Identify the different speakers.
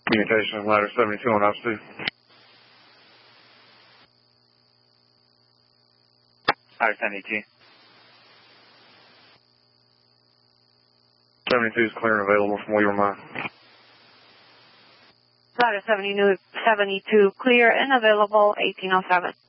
Speaker 1: Communication, ladder 72 on ops 2.
Speaker 2: Ladder 72.
Speaker 1: 72 is clear and available from Weaver Mine.
Speaker 3: Ladder 72 clear and available, 1807.